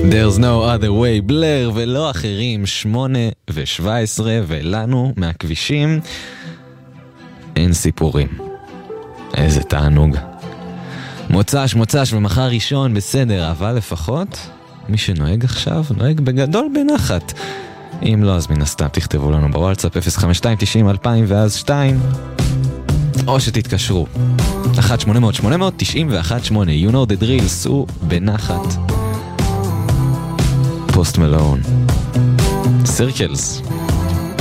There's no other way, בלר ולא אחרים, 8:17, ולנו מהכבישים אין סיפורים. איזה תענוג. מוצ"ש ומחר ראשון בסדר, אבל לפחות מי שנוהג עכשיו נוהג בגדול בנחת. אם לא, אז מן הסתם תכתבו לנו בוואטסאפ 05290-2000 ואז 2, או שתתקשרו 1-800-800-918. You know the drill, סעו בנחת. פוסט מלון, סירקלס.